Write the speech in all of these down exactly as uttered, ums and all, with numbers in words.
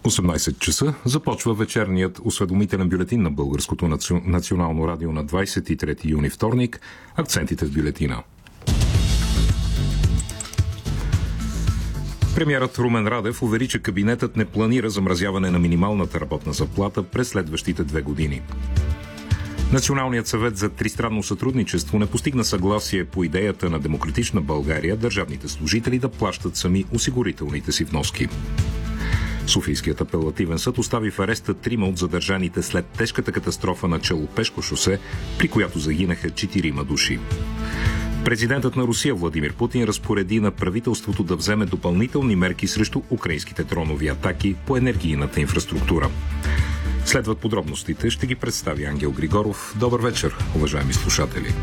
осемнайсет часа започва вечерният осведомителен бюлетин на Българското национално радио на двайсет и трети юни, вторник. Акцентите в бюлетина. Премиерът Румен Радев увери, че кабинетът не планира замразяване на минималната работна заплата през следващите две години. Националният съвет за тристранно сътрудничество не постигна съгласие по идеята на Демократична България държавните служители да плащат сами осигурителните си вноски. Софийският апелативен съд остави в ареста трима от задържаните след тежката катастрофа на Челопешко шосе, при която загинаха четирима души. Президентът на Русия Владимир Путин разпореди на правителството да вземе допълнителни мерки срещу украинските дронови атаки по енергийната инфраструктура. Следват подробностите, ще ги представи Ангел Григоров. Добър вечер, уважаеми слушатели!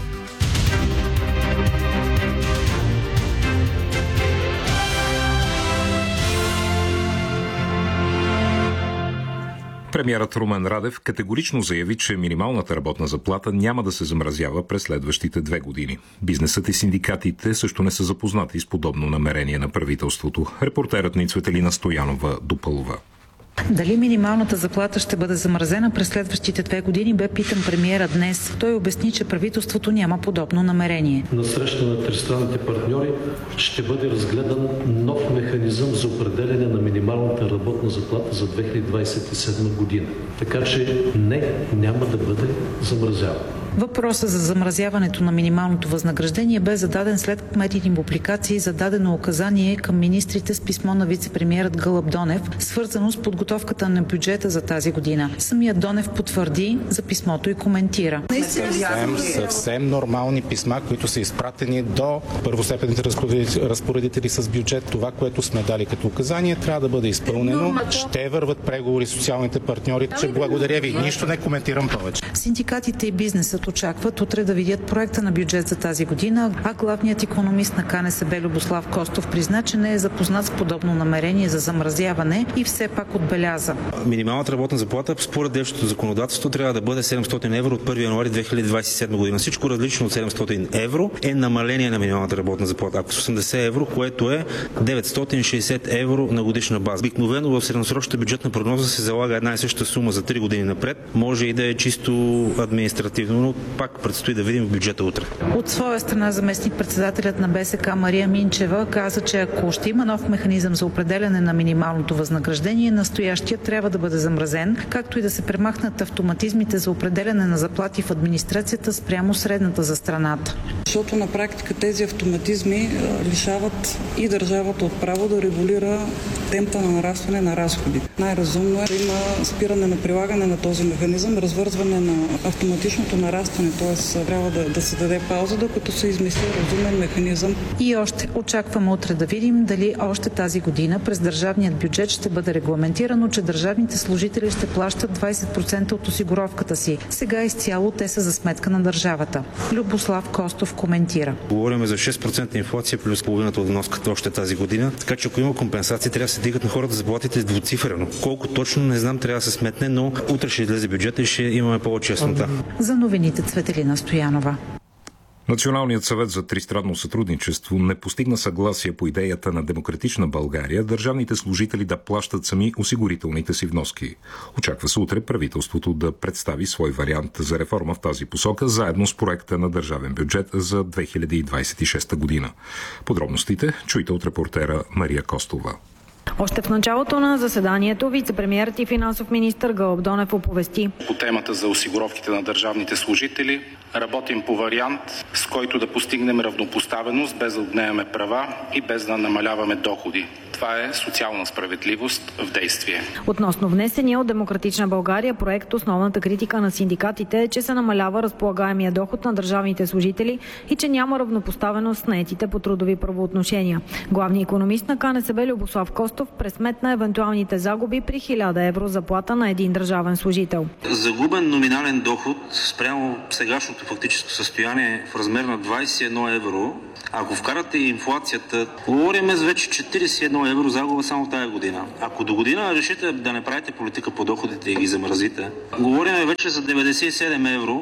Премиерът Румен Радев категорично заяви, че минималната работна заплата няма да се замразява през следващите две години. Бизнесът и синдикатите също не са запознати с подобно намерение на правителството. Репортерът ни Цветелина Стоянова допълва. Дали минималната заплата ще бъде замразена през следващите две години, бе питан премиера днес. Той обясни, че правителството няма подобно намерение. На среща на тристранните партньори ще бъде разгледан нов механизъм за определяне на минималната работна заплата за две хиляди двайсет и седма година. Така че не, няма да бъде замразявана. Въпросът за замразяването на минималното възнаграждение бе зададен след кметите публикации за дадено указание към министрите с писмо на вице-премиерът Гълъб Донев, свързано с подготовката на бюджета за тази година. Самият Донев потвърди за писмото и коментира. Съвсем, съвсем нормални писма, които са изпратени до първостепенните разпоредители с бюджет. Това, което сме дали като указание, трябва да бъде изпълнено. Ще върват преговори с социалните партньори. Че благодаря ви. Нищо не коментирам повече. Синдикатите и бизнесът очакват утре да видят проекта на бюджет за тази година, а главният икономист на КНСБ Любослав Костов призна, че не е запознат с подобно намерение за замразяване и все пак отбеляза. Минималната работна заплата според действащото законодателство трябва да бъде седемстотин евро от първи януари две хиляди двайсет и седма година. Всичко различно от седемстотин евро е намаление на минималната работна заплата. Ако с осемдесет евро, което е деветстотин и шейсет евро на годишна база. Обикновено в средносрочната бюджетна прогноза се залага една и съща сума за три години напред. Може и да е чисто административно, но пак предстои да видим в бюджета утре. От своя страна заместник-председателят на БСК Мария Минчева каза, че ако ще има нов механизъм за определяне на минималното възнаграждение, настоящият трябва да бъде замразен, както и да се премахнат автоматизмите за определяне на заплати в администрацията спрямо средната за страната. Защото на практика тези автоматизми лишават и държавата от право да регулира темпа на нарастване на разходи. Най-разумно е да има спиране на прилагане на този механизъм, развързване на автоматичното нарастване, т.е. трябва да, да се даде пауза, докато се измисли разумен механизъм. И още очакваме утре да видим дали още тази година през държавният бюджет ще бъде регламентирано, че държавните служители ще плащат двайсет процента от осигуровката си. Сега изцяло те са за сметка на държавата. Любослав Костов коментира. Говорим за шест процента инфлация плюс половината от вноската още тази година, така че ако има компенсации, трябва да се дигат на хората заплатите двуцифрено. Колко точно, не знам, трябва да се сметне, но утре ще излезе бюджета и ще имаме повече яснота. За новините Цветелина Стоянова. Националният съвет за тристранно сътрудничество не постигна съгласие по идеята на Демократична България държавните служители да плащат сами осигурителните си вноски. Очаква се утре правителството да представи свой вариант за реформа в тази посока, заедно с проекта на държавен бюджет за две хиляди двайсет и шеста година. Подробностите чуйте от репортера Мария Костова. Още в началото на заседанието вицепремиерът и финансов министър Гълъб Донев оповести. По темата за осигуровките на държавните служители работим по вариант, с който да постигнем равнопоставеност, без да отнемаме права и без да намаляваме доходи. Това е социална справедливост в действие. Относно внесения от Демократична България проект, основната критика на синдикатите е, че се намалява разполагаемия доход на държавните служители и че няма равнопоставеност на наетите по трудови правоотношения. Главният икономист на КНСБ Любослав Костов пресметна евентуалните загуби при хиляда евро заплата на един държавен служител. Загубен номинален доход спрямо сегашното фактическо състояние в размер на двайсет и едно евро. Ако вкарате инфлацията, говорим за вече четирийсет и едно евро загуба само в тази година. Ако до година решите да не правите политика по доходите и ги замразите, говорим вече за деветдесет и седем евро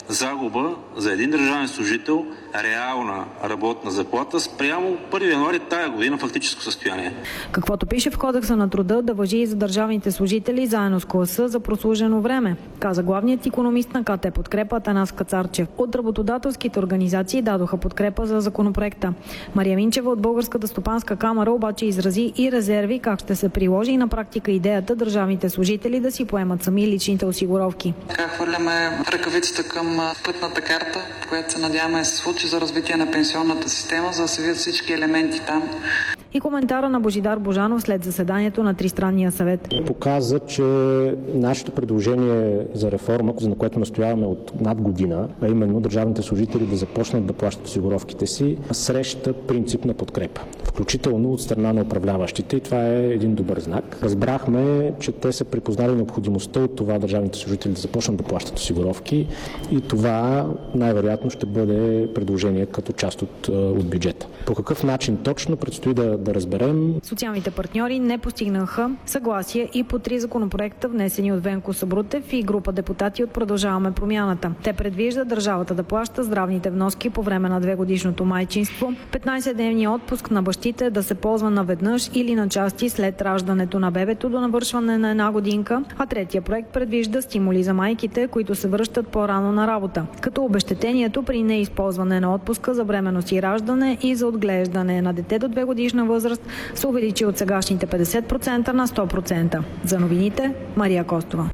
загуба за един държавен служител реална работна заплата спрямо първи януари тая година фактическо състояние. Каквото пише в Кодекса на труда, да важи и за държавните служители заедно с класа за прослужено време, каза главният икономист на КТ Подкрепа Атанас Кацарчев. От работодателските организации дадоха подкрепа за законопроекта. Мария Минчева от Българската стопанска камара обаче изрази и резерви как ще се приложи и на практика идеята държавните служители да си поемат сами личните осигуровки. Така хвърляме ръкавицата към пътната карта, която се надяваме да се случи за развитие на пенсионната система, за да се видят всички елементи там. И коментара на Божидар Божанов след заседанието на Тристранния съвет. Показа, че нашето предложение за реформа, за което настояваме от над година, а именно държавните служители да започнат да плащат осигуровките си, среща принципна подкрепа, включително от страна на управляващите, и това е един добър знак. Разбрахме, че те са припознали необходимостта от това държавните служители да започнат да плащат осигуровки, и това най-вероятно ще бъде предложение като част от, от бюджета. По какъв начин точно предстои да да разберем. Социалните партньори не постигнаха съгласие и по три законопроекта, внесени от Венко Сабрутев и група депутати от Продължаваме промяната. Те предвиждат държавата да плаща здравните вноски по време на двегодишното майчинство, петнайсетдневния отпуск на бащите да се ползва наведнъж или на части след раждането на бебето до навършване на една годинка, а третия проект предвижда стимули за майките, които се връщат по-рано на работа, като обезщетението при неизползване на отпуска за бременност и раждане и за отглеждане на дете до две годишна възраст се увеличи от сегашните петдесет процента на сто процента. За новините, Мария Костова.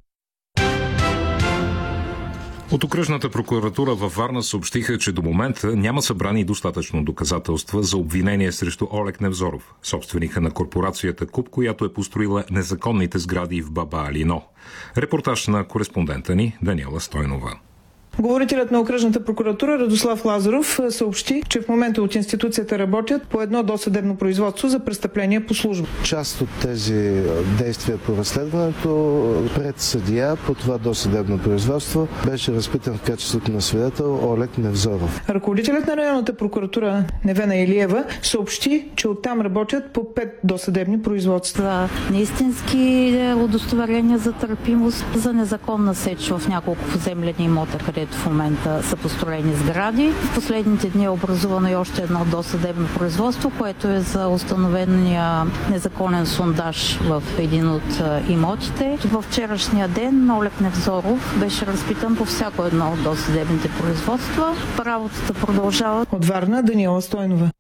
От окръжната прокуратура във Варна съобщиха, че до момента няма събрани достатъчно доказателства за обвинение срещу Олег Невзоров, собственика на корпорацията КУП, която е построила незаконните сгради в Баба Алино. Репортаж на кореспондента ни Даниела Стойнова. Говорителят на окръжната прокуратура Радослав Лазаров съобщи, че в момента от институцията работят по едно досъдебно производство за престъпление по служба. Част от тези действия по разследването пред съдия по това досъдебно производство беше разпитан в качеството на свидетел Олег Невзоров. Ръководителят на районната прокуратура Невена Илиева съобщи, че оттам работят по пет досъдебни производства. Неистински удостоверения за търпимост, за незаконна сеч в няколко поземлени имота, където в момента са построени сгради. В последните дни е образувано и още едно досъдебно производство, което е за установения незаконен сондаж в един от имотите. Във вчерашния ден Олег Невзоров беше разпитан по всяко едно от досъдебните производства. Работата продължава. От Варна, Даниела Стойнова.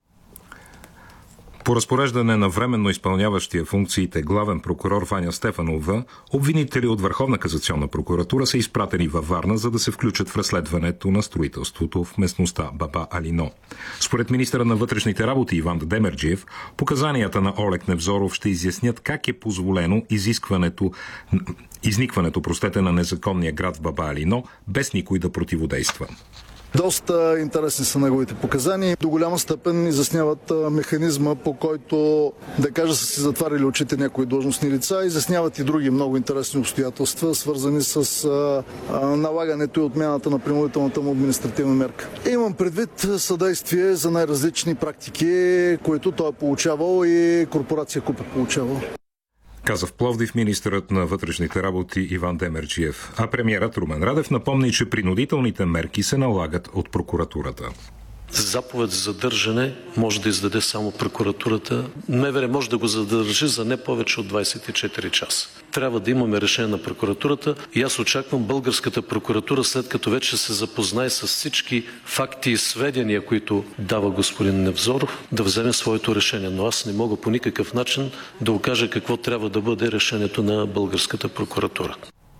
По разпореждане на временно изпълняващия функциите главен прокурор Ваня Стефанова, обвинители от Върховна касационна прокуратура са изпратени във Варна, за да се включат в разследването на строителството в местността Баба Алино. Според министъра на вътрешните работи Иван Демерджиев, показанията на Олег Невзоров ще изяснят как е позволено изискването, изникването простете, на незаконния град в Баба Алино, без никой да противодейства. Доста интересни са неговите показания. До голяма степен изясняват механизма, по който, да кажа, са си затварили очите някои длъжностни лица. Изясняват и други много интересни обстоятелства, свързани с а, а, налагането и отмяната на принудителната му административна мерка. Имам предвид съдействие за най-различни практики, които той е получавал и корпорация КУП е получавал. Каза в Пловдив министърът на вътрешните работи Иван Демерджиев. А премиерът Румен Радев напомни, че принудителните мерки се налагат от прокуратурата. Заповед за задържане може да издаде само прокуратурата. МВР може да го задържи за не повече от двайсет и четири часа. Трябва да имаме решение на прокуратурата и аз очаквам българската прокуратура, след като вече се запознае с всички факти и сведения, които дава господин Невзоров, да вземе своето решение. Но аз не мога по никакъв начин да окажа какво трябва да бъде решението на българската прокуратура.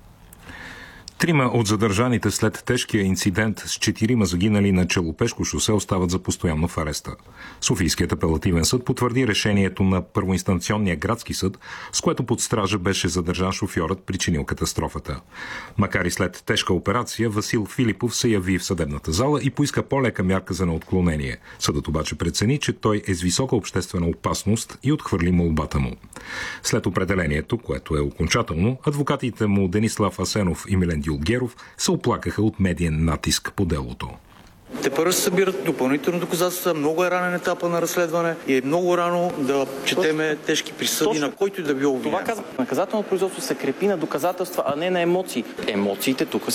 Трима от задържаните след тежкия инцидент с четирима загинали на Челопешко шосе остават за постоянно в ареста. Софийският апелативен съд потвърди решението на първоинстанционния градски съд, с което под стража беше задържан шофьорът, причинил катастрофата. Макар и след тежка операция, Васил Филипов се яви в съдебната зала и поиска по-лека мярка за неотклонение. Съдът обаче прецени, че той е с висока обществена опасност и отхвърли молбата му. След определението, което е окончателно, адвокатите му Денислав Асенов и Милен Дюлгеров се оплакаха от медиен натиск по делото. Те първо се събират допълнително доказателства, много е ранен етапа на разследване и е много рано да четеме тежки присъди. Точно. На който и да било обвинен. Това казва. Наказателното производство се крепи на доказателства, а не на емоции. Емоциите тук